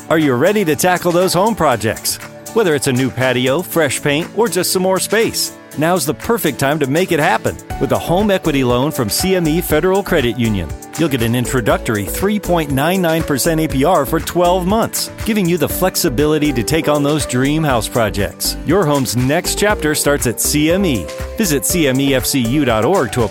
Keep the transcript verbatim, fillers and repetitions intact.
Are you ready to tackle those home projects? Whether it's a new patio, fresh paint, or just some more space, now's the perfect time to make it happen with a home equity loan from C M E Federal Credit Union. You'll get an introductory three point nine nine percent A P R for twelve months, giving you the flexibility to take on those dream house projects. Your home's next chapter starts at C M E. Visit C M E F C U dot org to apply